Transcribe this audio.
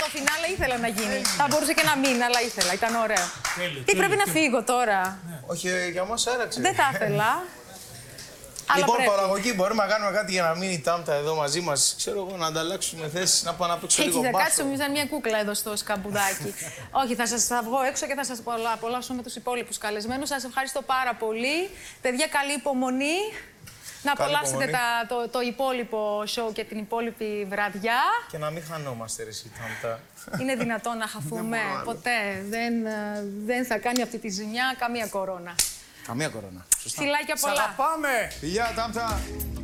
το φινάλε ήθελα να γίνει. Θα μπορούσε και να μην, αλλά ήθελα. Ήταν ωραίο. Τι πρέπει να φύγω τώρα. Όχι, για μας άραξε. Δεν θα ήθελα. Λοιπόν, παραγωγή, μπορούμε να κάνουμε κάτι για να μείνει η Τάμτα εδώ μαζί μας. Ξέρω εγώ, να ανταλλάξουμε θέσεις, να πάω να παίξω λίγο μπάσκετ. Έτσι, θα κάτσω, ήταν μια κούκλα εδώ στο σκαμπουδάκι. Όχι, θα βγω έξω και θα σας απολαύσω με τους υπόλοιπους καλεσμένους. Σας ευχαριστώ πάρα πολύ. Παιδιά, καλή υπομονή. Να απολαύσετε το υπόλοιπο show και την υπόλοιπη βραδιά. Και να μην χανόμαστε, ρε εσύ, Τάμτα. Είναι δυνατόν να χαθούμε. Ποτέ. Δεν θα κάνει αυτή τη ζημιά καμία κορώνα. Καμία κορώνα. Σωστά. Φιλάκια πολλά. Πάμε! Γεια, Τάμτα!